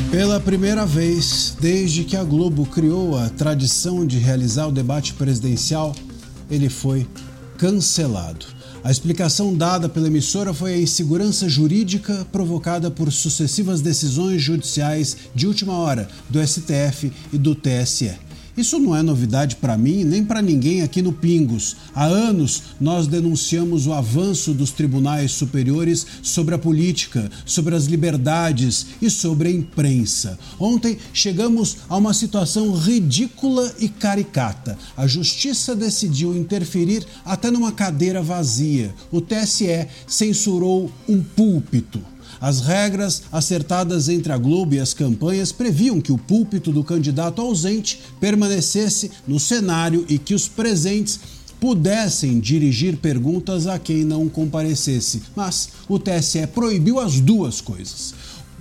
Pela primeira vez, desde que a Globo criou a tradição de realizar o debate presidencial, ele foi cancelado. A explicação dada pela emissora foi a insegurança jurídica provocada por sucessivas decisões judiciais de última hora do STF e do TSE. Isso não é novidade para mim nem para ninguém aqui no Pingos. Há anos nós denunciamos o avanço dos tribunais superiores sobre a política, sobre as liberdades e sobre a imprensa. Ontem chegamos a uma situação ridícula e caricata. A justiça decidiu interferir até numa cadeira vazia. O TSE censurou um púlpito. As regras acertadas entre a Globo e as campanhas previam que o púlpito do candidato ausente permanecesse no cenário e que os presentes pudessem dirigir perguntas a quem não comparecesse. Mas o TSE proibiu as duas coisas.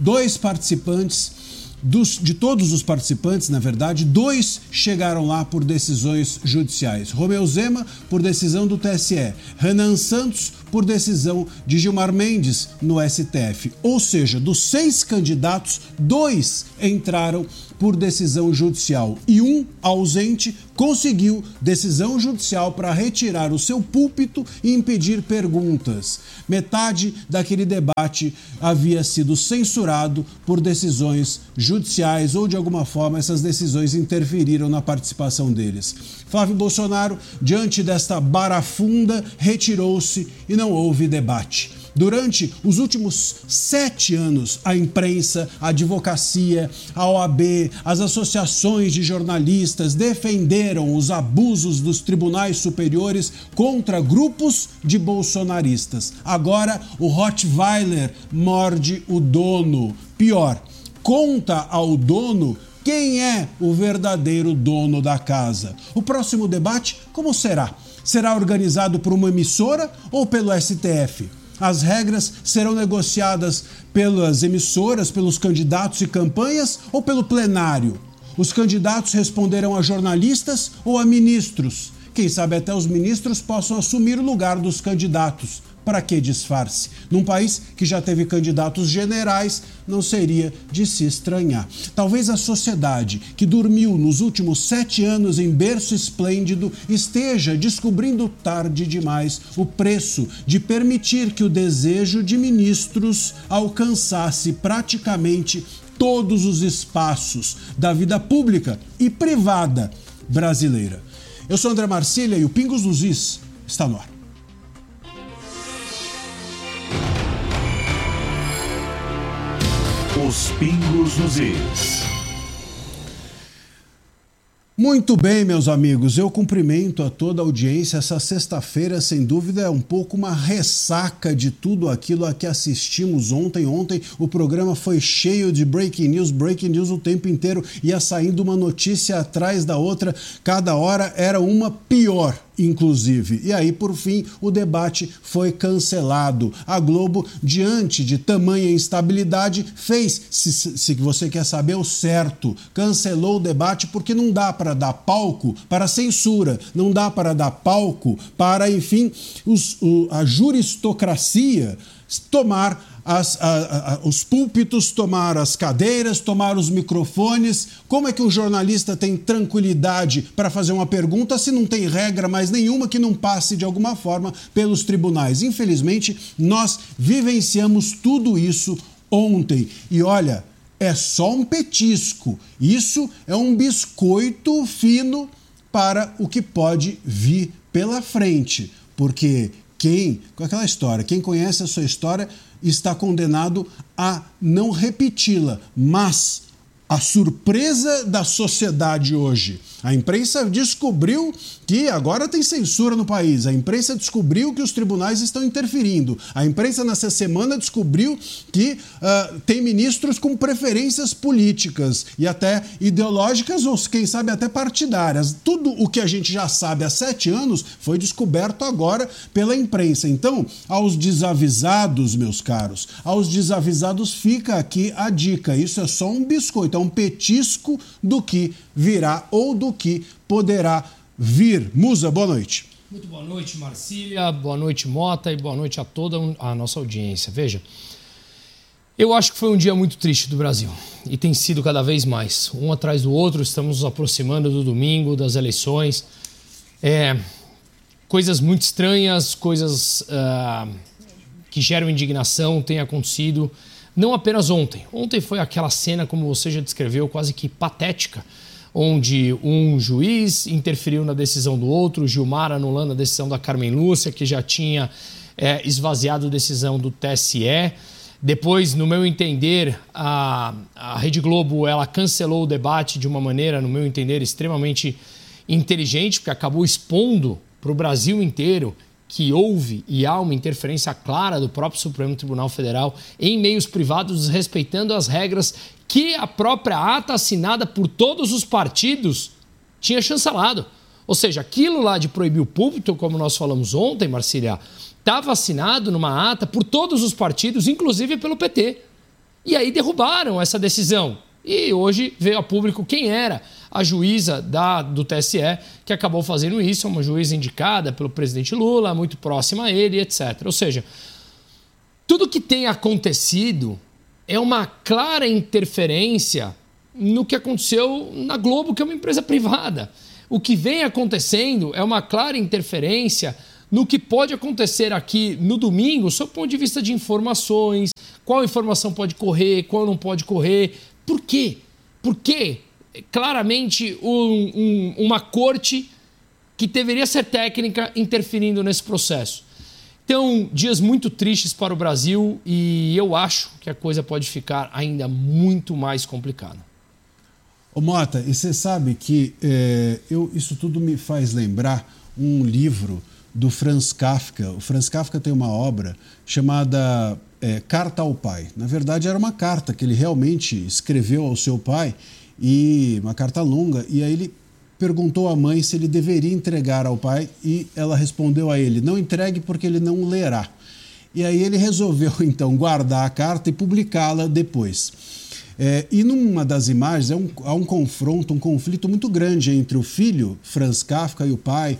De todos os participantes, na verdade, 2 chegaram lá por decisões judiciais. Romeu Zema, por decisão do TSE. Renan Santos, por decisão de Gilmar Mendes, no STF. Ou seja, dos 6 candidatos, 2 entraram por decisão judicial e um ausente conseguiu decisão judicial para retirar o seu púlpito e impedir perguntas. Metade daquele debate havia sido censurado por decisões judiciais ou, de alguma forma, essas decisões interferiram na participação deles. Flávio Bolsonaro, diante desta barafunda, retirou-se e não houve debate. Durante os últimos 7 anos, a imprensa, a advocacia, a OAB, as associações de jornalistas defenderam os abusos dos tribunais superiores contra grupos de bolsonaristas. Agora, o Rottweiler morde o dono. Pior, conta ao dono quem é o verdadeiro dono da casa. O próximo debate, como será? Será organizado por uma emissora ou pelo STF? As regras serão negociadas pelas emissoras, pelos candidatos e campanhas ou pelo plenário? Os candidatos responderão a jornalistas ou a ministros? Quem sabe até os ministros possam assumir o lugar dos candidatos. Para que disfarce? Num país que já teve candidatos generais, não seria de se estranhar. Talvez a sociedade, que dormiu nos últimos 7 anos em berço esplêndido, esteja descobrindo tarde demais o preço de permitir que o desejo de ministros alcançasse praticamente todos os espaços da vida pública e privada brasileira. Eu sou André Marcília e o Pingos nos Is está no ar. Os Pingos nos Is. Muito bem, meus amigos, eu cumprimento a toda a audiência. Essa sexta-feira, sem dúvida, é um pouco uma ressaca de tudo aquilo a que assistimos ontem. Ontem o programa foi cheio de breaking news o tempo inteiro, ia saindo uma notícia atrás da outra, cada hora era uma pior, inclusive. E aí, por fim, o debate foi cancelado. A Globo, diante de tamanha instabilidade, fez, se você quer saber, o certo. Cancelou o debate porque não dá para dar palco para censura, não dá para dar palco para, enfim, a juristocracia tomar os púlpitos, tomar as cadeiras, tomar os microfones. Como é que um jornalista tem tranquilidade para fazer uma pergunta se não tem regra mais nenhuma que não passe de alguma forma pelos tribunais? Infelizmente, nós vivenciamos tudo isso ontem. E olha, é só um petisco. Isso é um biscoito fino para o que pode vir pela frente. Porque com aquela história, quem conhece a sua história está condenado a não repeti-la. Mas a surpresa da sociedade hoje, a imprensa descobriu que agora tem censura no país, a imprensa descobriu que os tribunais estão interferindo, a imprensa nessa semana descobriu que tem ministros com preferências políticas e até ideológicas ou quem sabe até partidárias. Tudo o que a gente já sabe há 7 anos foi descoberto agora pela imprensa. Então, aos desavisados, meus caros, aos desavisados fica aqui a dica, isso é só um biscoito, é um petisco do que virá ou do que poderá vir. Musa, boa noite. Muito boa noite, Marcília, boa noite, Mota, e boa noite a toda a nossa audiência. Veja, eu acho que foi um dia muito triste do Brasil. e tem sido cada vez mais. Um atrás do outro, estamos nos aproximando do domingo, das eleições. Coisas muito estranhas, coisas que geram indignação têm acontecido. Não apenas ontem. Ontem foi aquela cena, como você já descreveu, quase que patética, onde um juiz interferiu na decisão do outro, Gilmar anulando a decisão da Carmen Lúcia, que já tinha esvaziado a decisão do TSE. Depois, no meu entender, a Rede Globo ela cancelou o debate de uma maneira, no meu entender, extremamente inteligente, porque acabou expondo para o Brasil inteiro que houve e há uma interferência clara do próprio Supremo Tribunal Federal em meios privados, desrespeitando as regras que a própria ata assinada por todos os partidos tinha chancelado. Ou seja, aquilo lá de proibir o púlpito, como nós falamos ontem, Marcília, estava assinado numa ata por todos os partidos, inclusive pelo PT. E aí derrubaram essa decisão. E hoje veio a público quem era a juíza do TSE que acabou fazendo isso, uma juíza indicada pelo presidente Lula, muito próxima a ele, etc. Ou seja, tudo que tem acontecido é uma clara interferência no que aconteceu na Globo, que é uma empresa privada. O que vem acontecendo é uma clara interferência no que pode acontecer aqui no domingo, sob o ponto de vista de informações, qual informação pode correr, qual não pode correr. Por quê? Porque claramente uma corte que deveria ser técnica interferindo nesse processo. Então, dias muito tristes para o Brasil e eu acho que a coisa pode ficar ainda muito mais complicada. Ô Mota, e você sabe que isso tudo me faz lembrar um livro do Franz Kafka. O Franz Kafka tem uma obra chamada Carta ao Pai. Na verdade, era uma carta que ele realmente escreveu ao seu pai, e uma carta longa, e aí ele perguntou à mãe se ele deveria entregar ao pai e ela respondeu a ele: não entregue porque ele não lerá. E aí ele resolveu então guardar a carta e publicá-la depois. E numa das imagens há um confronto, um conflito muito grande entre o filho, Franz Kafka, e o pai,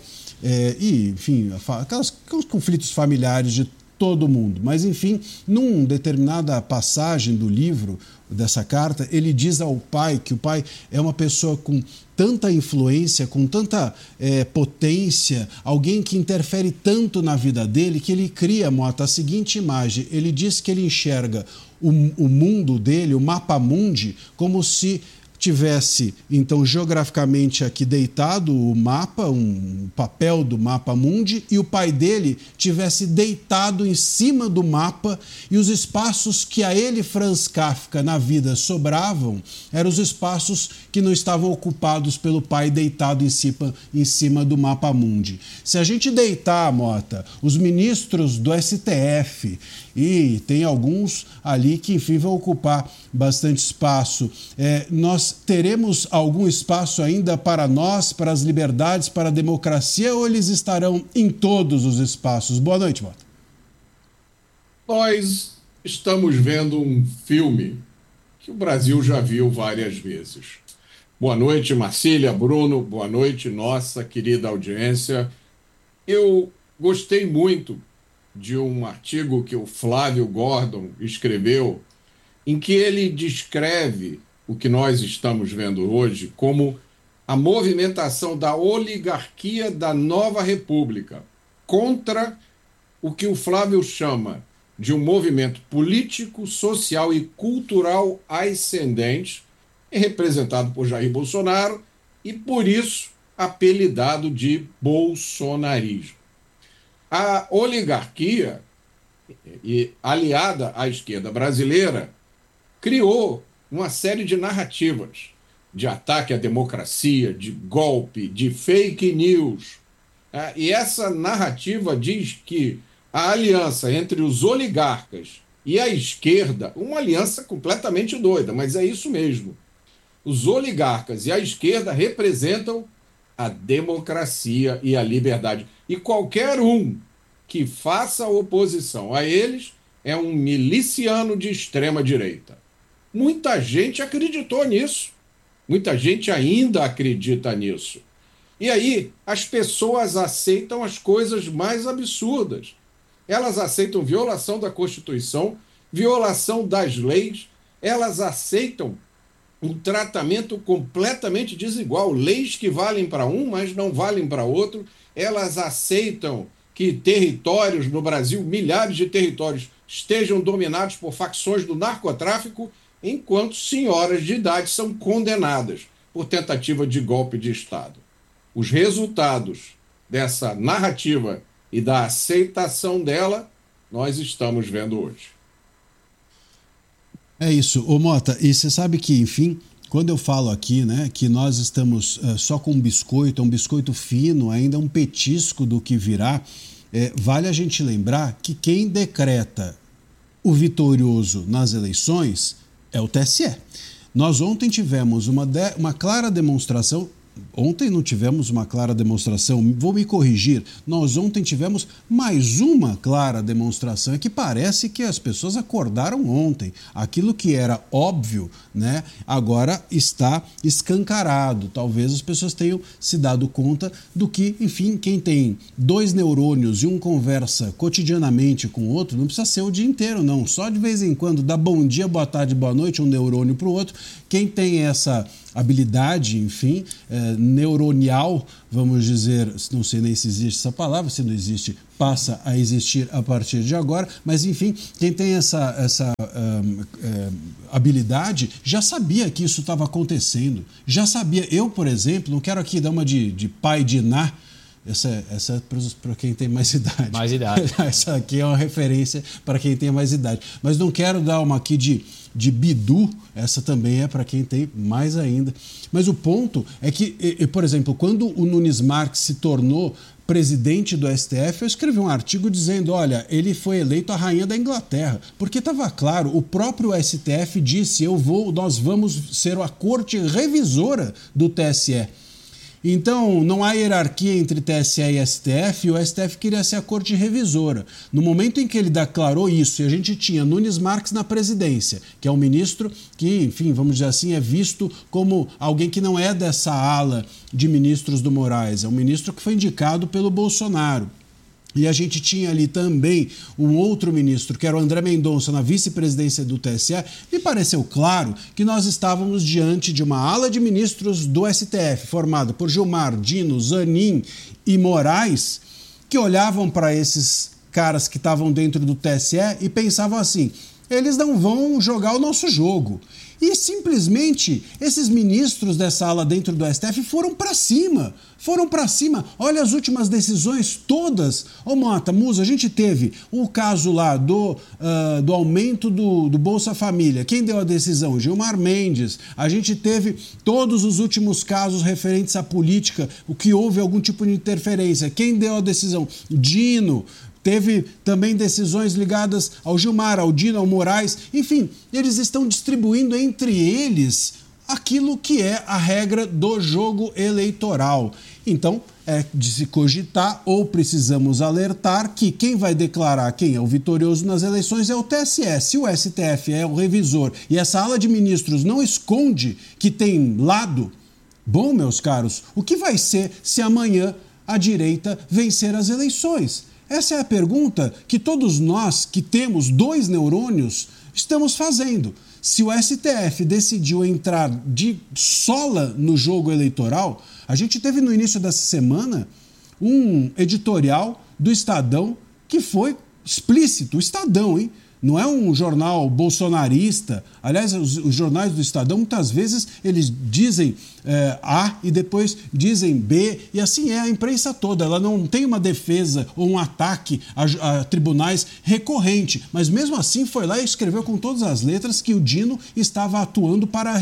e enfim, aqueles conflitos familiares de todo mundo. Mas enfim, numa determinada passagem do livro, dessa carta, ele diz ao pai que o pai é uma pessoa com tanta influência, com tanta potência, alguém que interfere tanto na vida dele, que ele cria, Mota, a seguinte imagem. Ele diz que ele enxerga o mundo dele, o mapa mundi, como se tivesse, então, geograficamente aqui deitado o mapa, um papel do mapa mundi, e o pai dele tivesse deitado em cima do mapa, e os espaços que a ele, Franz Kafka, na vida sobravam, eram os espaços que não estavam ocupados pelo pai deitado em cima do mapa mundi. Se a gente deitar, Mota, os ministros do STF, e tem alguns ali que, enfim, vão ocupar bastante espaço, nós teremos algum espaço ainda para nós, para as liberdades, para a democracia, ou eles estarão em todos os espaços? Boa noite, Mota. Nós estamos vendo um filme que o Brasil já viu várias vezes. Boa noite, Marcília, Bruno, boa noite, nossa querida audiência. Eu gostei muito de um artigo que o Flávio Gordon escreveu, em que ele descreve o que nós estamos vendo hoje como a movimentação da oligarquia da nova república contra o que o Flávio chama de um movimento político, social e cultural ascendente, representado por Jair Bolsonaro e, por isso, apelidado de bolsonarismo. A oligarquia, aliada à esquerda brasileira, criou uma série de narrativas de ataque à democracia, de golpe, de fake news. E essa narrativa diz que a aliança entre os oligarcas e a esquerda, uma aliança completamente doida, mas é isso mesmo. Os oligarcas e a esquerda representam a democracia e a liberdade. E qualquer um que faça oposição a eles é um miliciano de extrema-direita. Muita gente acreditou nisso. Muita gente ainda acredita nisso. E aí as pessoas aceitam as coisas mais absurdas. Elas aceitam violação da Constituição, violação das leis, elas aceitam um tratamento completamente desigual. Leis que valem para um, mas não valem para outro. Elas aceitam que territórios no Brasil, milhares de territórios, estejam dominados por facções do narcotráfico, enquanto senhoras de idade são condenadas por tentativa de golpe de Estado. Os resultados dessa narrativa e da aceitação dela, nós estamos vendo hoje. É isso, ô Mota, e você sabe que, enfim, quando eu falo aqui, né, que nós estamos só com um biscoito fino, ainda um petisco do que virá, vale a gente lembrar que quem decreta o vitorioso nas eleições é o TSE. Nós ontem tivemos uma clara demonstração. Ontem não tivemos uma clara demonstração, vou me corrigir, nós ontem tivemos mais uma clara demonstração, é que parece que as pessoas acordaram ontem, aquilo que era óbvio, né, agora está escancarado, talvez as pessoas tenham se dado conta do que, enfim, quem tem 2 neurônios e um conversa cotidianamente com o outro, não precisa ser o dia inteiro não, só de vez em quando dá bom dia, boa tarde, boa noite, um neurônio para o outro, quem tem essa habilidade, enfim, neuronial, vamos dizer, não sei nem se existe essa palavra, se não existe, passa a existir a partir de agora, mas enfim, quem tem essa habilidade já sabia que isso estava acontecendo, já sabia. Eu, por exemplo, não quero aqui dar uma de pai de Iná, essa é para quem tem mais idade. Mais idade. Essa aqui é uma referência para quem tem mais idade. Mas não quero dar uma aqui de Bidu, essa também é para quem tem mais ainda. Mas o ponto é que, por exemplo, quando o Nunes Marques se tornou presidente do STF, eu escrevi um artigo dizendo, olha, ele foi eleito a rainha da Inglaterra, porque estava claro, o próprio STF disse, nós vamos ser a corte revisora do TSE. Então, não há hierarquia entre TSE e STF, e o STF queria ser a corte revisora. No momento em que ele declarou isso, e a gente tinha Nunes Marques na presidência, que é um ministro que, enfim, vamos dizer assim, é visto como alguém que não é dessa ala de ministros do Moraes, é um ministro que foi indicado pelo Bolsonaro. E a gente tinha ali também um outro ministro, que era o André Mendonça, na vice-presidência do TSE. Me pareceu claro que nós estávamos diante de uma ala de ministros do STF, formada por Gilmar, Dino, Zanin e Moraes, que olhavam para esses caras que estavam dentro do TSE e pensavam assim, eles não vão jogar o nosso jogo. E simplesmente esses ministros dessa ala dentro do STF foram para cima. Olha as últimas decisões todas. Ô Mota, Musa, a gente teve o caso lá do aumento do Bolsa Família. Quem deu a decisão? Gilmar Mendes. A gente teve todos os últimos casos referentes à política, o que houve algum tipo de interferência. Quem deu a decisão? Dino. Teve também decisões ligadas ao Gilmar, ao Dino, ao Moraes. Enfim, eles estão distribuindo entre eles aquilo que é a regra do jogo eleitoral. Então, é de se cogitar ou precisamos alertar que quem vai declarar quem é o vitorioso nas eleições é o TSE. Se o STF é o revisor e essa ala de ministros não esconde que tem lado, bom, meus caros, o que vai ser se amanhã a direita vencer as eleições? Essa é a pergunta que todos nós que temos 2 neurônios estamos fazendo. Se o STF decidiu entrar de sola no jogo eleitoral, a gente teve no início dessa semana um editorial do Estadão que foi explícito, o Estadão, hein? Não é um jornal bolsonarista. Aliás, os jornais do Estadão, muitas vezes, eles dizem A e depois dizem B. E assim é a imprensa toda. Ela não tem uma defesa ou um ataque a tribunais recorrente. Mas mesmo assim foi lá e escreveu com todas as letras que o Dino estava atuando para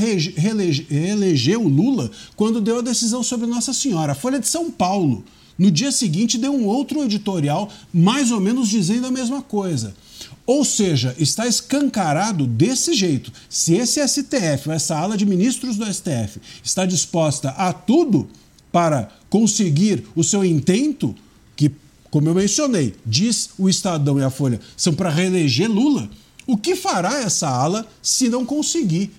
reeleger o Lula quando deu a decisão sobre Nossa Senhora. A Folha de São Paulo, no dia seguinte, deu um outro editorial mais ou menos dizendo a mesma coisa. Ou seja, está escancarado desse jeito. Se esse STF, ou essa ala de ministros do STF, está disposta a tudo para conseguir o seu intento, que, como eu mencionei, diz o Estadão e a Folha, são para reeleger Lula, o que fará essa ala se não conseguir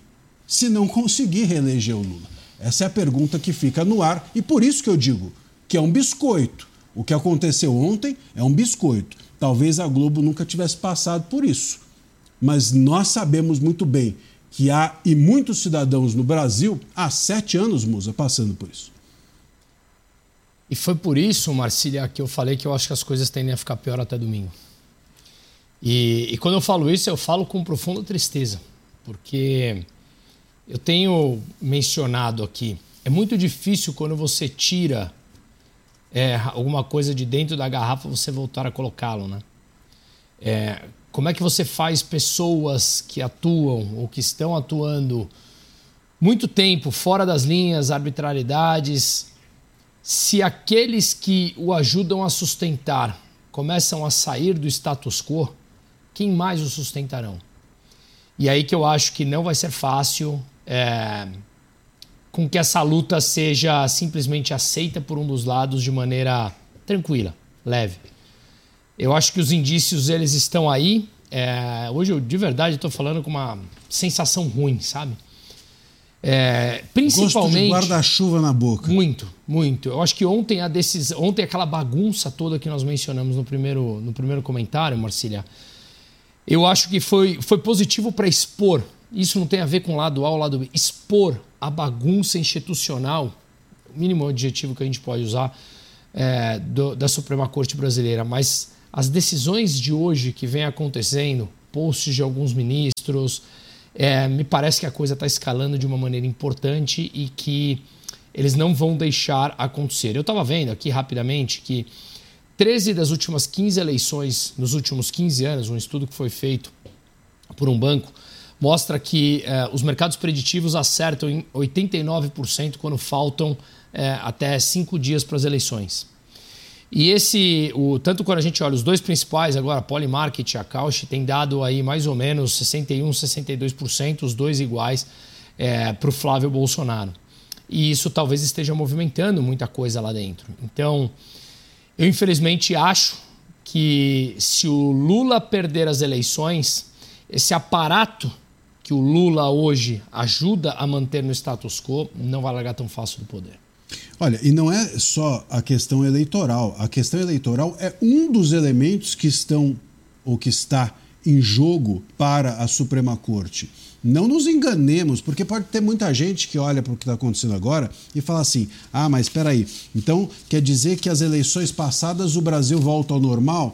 reeleger o Lula? Essa é a pergunta que fica no ar e por isso que eu digo que é um biscoito. O que aconteceu ontem é um biscoito. Talvez a Globo nunca tivesse passado por isso. Mas nós sabemos muito bem que há e muitos cidadãos no Brasil há 7 anos, Musa, passando por isso. E foi por isso, Marcília, que eu falei que eu acho que as coisas tendem a ficar pior até domingo. E quando eu falo isso, eu falo com profunda tristeza, porque eu tenho mencionado aqui, é muito difícil quando você tira alguma coisa de dentro da garrafa você voltar a colocá-lo, né? Como é que você faz pessoas que atuam ou que estão atuando muito tempo fora das linhas, arbitrariedades, se aqueles que o ajudam a sustentar começam a sair do status quo, quem mais o sustentarão? E aí que eu acho que não vai ser fácil com que essa luta seja simplesmente aceita por um dos lados de maneira tranquila, leve. Eu acho que os indícios eles estão aí. Hoje eu de verdade estou falando com uma sensação ruim, sabe? Principalmente gosto de guarda-chuva na boca. Muito, muito. Eu acho que ontem aquela bagunça toda que nós mencionamos no primeiro comentário, Marcília, eu acho que foi positivo para expor. Isso não tem a ver com o lado A ou o lado B. Expor a bagunça institucional, o mínimo adjetivo que a gente pode usar, da Suprema Corte Brasileira. Mas as decisões de hoje que vem acontecendo, posts de alguns ministros, me parece que a coisa está escalando de uma maneira importante e que eles não vão deixar acontecer. Eu estava vendo aqui rapidamente que 13 das últimas 15 eleições, nos últimos 15 anos, um estudo que foi feito por um banco, mostra que os mercados preditivos acertam em 89% quando faltam até 5 dias para as eleições. E tanto quando a gente olha os dois principais agora, a Polymarket e a Cauchy, tem dado aí mais ou menos 61%, 62%, os dois iguais para o Flávio Bolsonaro. E isso talvez esteja movimentando muita coisa lá dentro. Então, eu infelizmente acho que se o Lula perder as eleições, esse aparato que o Lula hoje ajuda a manter no status quo não vai largar tão fácil do poder. Olha, e não é só a questão eleitoral. A questão eleitoral é um dos elementos que estão ou que está em jogo para a Suprema Corte. Não nos enganemos, porque pode ter muita gente que olha para o que está acontecendo agora e fala assim, mas espera aí, então quer dizer que as eleições passadas o Brasil volta ao normal?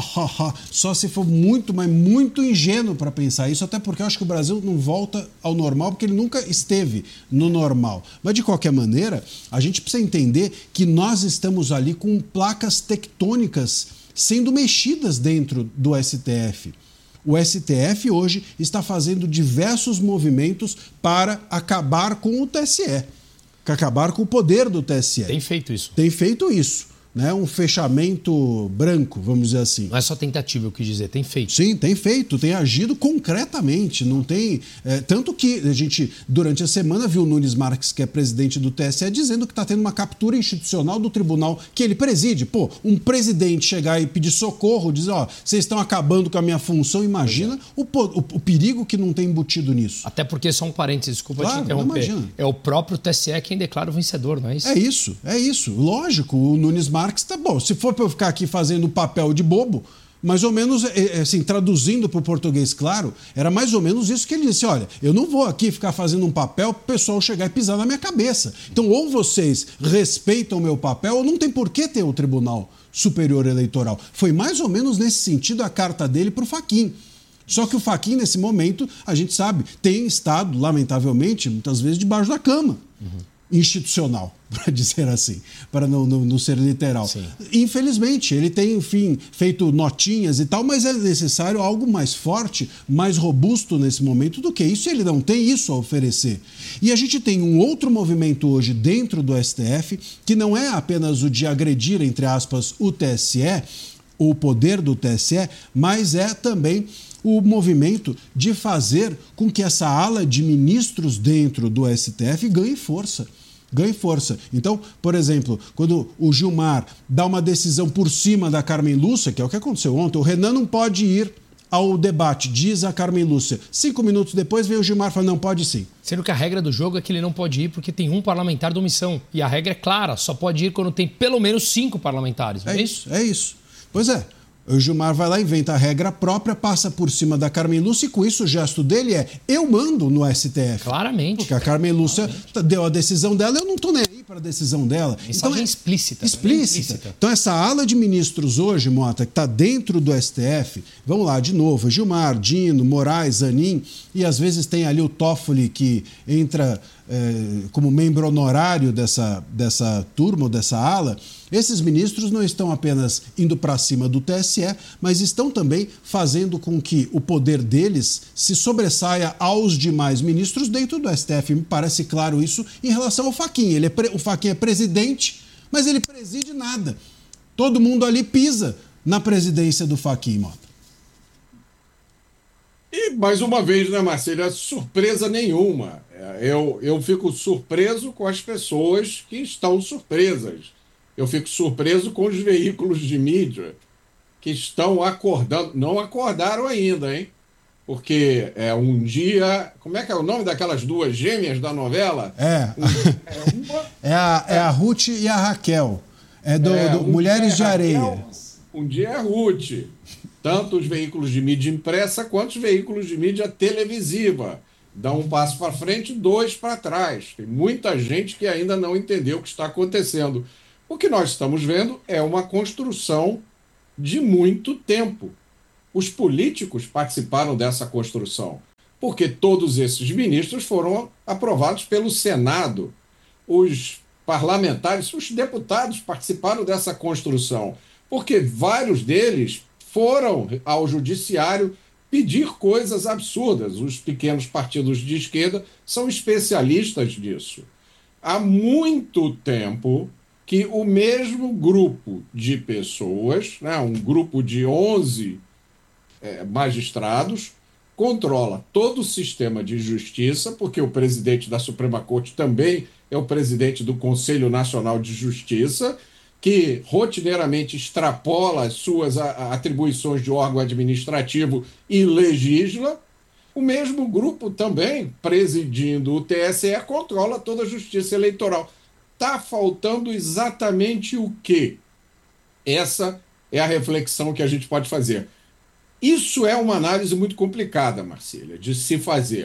Só se for muito, mas muito ingênuo para pensar isso, até porque eu acho que o Brasil não volta ao normal porque ele nunca esteve no normal. Mas de qualquer maneira, a gente precisa entender que nós estamos ali com placas tectônicas sendo mexidas dentro do STF. O STF hoje está fazendo diversos movimentos para acabar com o TSE, acabar com o poder do TSE. Tem feito isso. Tem feito isso, né? Um fechamento branco, vamos dizer assim. Não é só tentativa, eu quis dizer, tem feito. Sim, tem feito, tem agido concretamente. Não tem. Tanto que a gente, durante a semana, viu o Nunes Marques, que é presidente do TSE, dizendo que está tendo uma captura institucional do tribunal que ele preside. Pô, um presidente chegar e pedir socorro, dizer, vocês estão acabando com a minha função, imagina o perigo que não tem embutido nisso. Até porque, só um parênteses, desculpa claro, te interromper, é o próprio TSE quem declara o vencedor, não é isso? É isso. Lógico, o Nunes Marques tá bom. Se for para eu ficar aqui fazendo papel de bobo, mais ou menos, assim, traduzindo para o português claro, era mais ou menos isso que ele disse. Olha, eu não vou aqui ficar fazendo um papel para o pessoal chegar e pisar na minha cabeça. Então, ou vocês respeitam o meu papel, ou não tem por que ter o Tribunal Superior Eleitoral. Foi mais ou menos nesse sentido a carta dele para o Fachin. Só que o Fachin, nesse momento, a gente sabe, tem estado, lamentavelmente, muitas vezes debaixo da cama. Institucional, para dizer assim, para não ser literal. Sim. Infelizmente, ele tem, enfim, feito notinhas e tal, mas é necessário algo mais forte, mais robusto nesse momento do que isso, e ele não tem isso a oferecer. E a gente tem um outro movimento hoje dentro do STF, que não é apenas o de agredir, entre aspas, o TSE, o poder do TSE, mas é também o movimento de fazer com que essa ala de ministros dentro do STF ganhe força. Então, por exemplo, quando o Gilmar dá uma decisão por cima da Carmen Lúcia, que é o que aconteceu ontem, o Renan não pode ir ao debate, diz a Carmen Lúcia. 5 minutos depois vem o Gilmar e fala, não, pode sim. Sendo que a regra do jogo é que ele não pode ir porque tem um parlamentar de omissão. E a regra é clara, só pode ir quando tem pelo menos 5 parlamentares, não é isso? É isso. Pois é. O Gilmar vai lá, inventa a regra própria, passa por cima da Carmen Lúcia e com isso o gesto dele é: eu mando no STF. Claramente. Porque a Carmen Lúcia deu a decisão dela, eu não estou nem aí para a decisão dela. Mensagem então, explícita. Explícita. Então essa ala de ministros hoje, Mota, que está dentro do STF, vamos lá, de novo, Gilmar, Dino, Moraes, Zanin, e às vezes tem ali o Toffoli que entra como membro honorário dessa turma, ou dessa ala. Esses ministros não estão apenas indo para cima do TSE, mas estão também fazendo com que o poder deles se sobressaia aos demais ministros dentro do STF. Me parece claro isso em relação ao Fachin. O Fachin é presidente, mas ele preside nada. Todo mundo ali pisa na presidência do Fachin, Mota. E, mais uma vez, né, Marcelo, surpresa nenhuma. Eu fico surpreso com as pessoas que estão surpresas. Eu fico surpreso com os veículos de mídia que estão acordando. Não acordaram ainda, hein? Porque um dia... Como é que é o nome daquelas duas gêmeas da novela? É a Ruth e a Raquel. Mulheres de Areia. Um dia é a Ruth. Tanto os veículos de mídia impressa quanto os veículos de mídia televisiva. Dá um passo para frente, dois para trás. Tem muita gente que ainda não entendeu o que está acontecendo. O que nós estamos vendo é uma construção de muito tempo. Os políticos participaram dessa construção, porque todos esses ministros foram aprovados pelo Senado. Os parlamentares, os deputados participaram dessa construção, porque vários deles foram ao judiciário pedir coisas absurdas. Os pequenos partidos de esquerda são especialistas disso. Há muito tempo que o mesmo grupo de pessoas, né, um grupo de 11 magistrados, controla todo o sistema de justiça, porque o presidente da Suprema Corte também é o presidente do Conselho Nacional de Justiça, que rotineiramente extrapola as suas atribuições de órgão administrativo e legisla. O mesmo grupo também, presidindo o TSE, controla toda a justiça eleitoral. Está faltando exatamente o quê? Essa é a reflexão que a gente pode fazer. Isso é uma análise muito complicada, Marcília, de se fazer.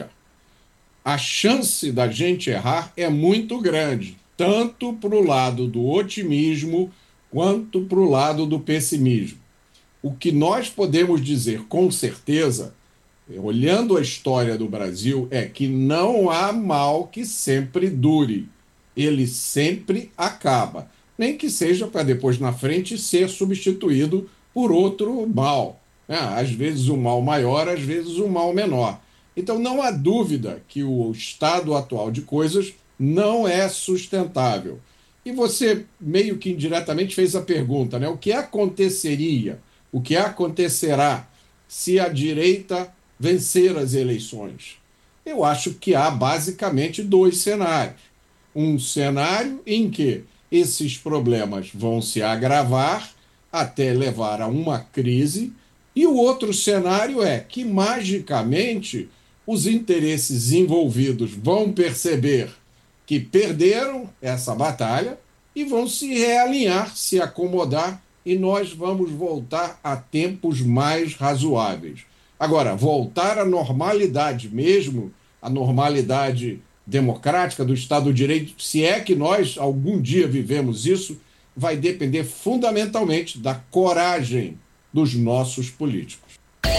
A chance da gente errar é muito grande, tanto para o lado do otimismo quanto para o lado do pessimismo. O que nós podemos dizer com certeza, olhando a história do Brasil, é que não há mal que sempre dure. Ele sempre acaba, nem que seja para depois na frente ser substituído por outro mal. Às vezes um mal maior, às vezes um mal menor. Então não há dúvida que o estado atual de coisas não é sustentável. E você meio que indiretamente fez a pergunta, né? O que aconteceria, o que acontecerá se a direita vencer as eleições? Eu acho que há basicamente dois cenários. Um cenário em que esses problemas vão se agravar até levar a uma crise, e o outro cenário é que, magicamente, os interesses envolvidos vão perceber que perderam essa batalha e vão se realinhar, se acomodar, e nós vamos voltar a tempos mais razoáveis. Agora, voltar à normalidade mesmo, a normalidade democrática do Estado de Direito, se é que nós algum dia vivemos isso, vai depender fundamentalmente da coragem dos nossos políticos.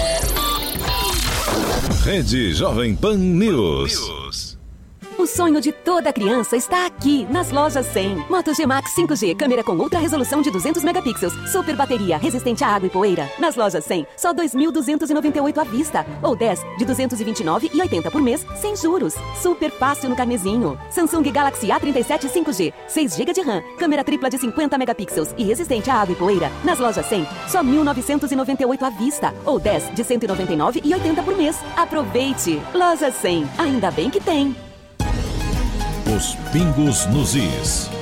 Rede Jovem Pan News. O sonho de toda criança está aqui, nas lojas 100. Moto G-Max 5G, câmera com ultra resolução de 200 megapixels, super bateria, resistente à água e poeira. Nas lojas 100, só 2.298 à vista, ou 10 de 229,80 por mês, sem juros. Super fácil no carnezinho. Samsung Galaxy A37 5G, 6 GB de RAM, câmera tripla de 50 megapixels e resistente à água e poeira. Nas lojas 100, só 1.998 à vista, ou 10 de 199,80 por mês. Aproveite! Loja 100, ainda bem que tem. Os pingos nos is.